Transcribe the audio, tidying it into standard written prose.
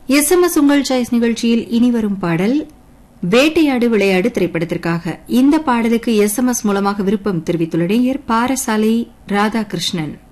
SMS உங்கள் choice நிகழ்ச்சியில் இனி வரும் பாடல் வேட்டையாடு விளையாடு திரைப்படத்திற்காக. இந்த பாடலுக்கு SMS மூலமாக விருப்பம் தெரிவித்துள்ள நேயர் பாரசாலை ராதாகிருஷ்ணன்.